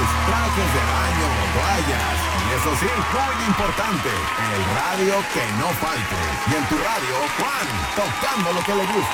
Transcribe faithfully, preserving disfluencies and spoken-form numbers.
colores, trajes de baño, toallas. Y eso sí, muy importante, el radio que no falte. Y en tu radio, Juan, tocando lo que le gusta.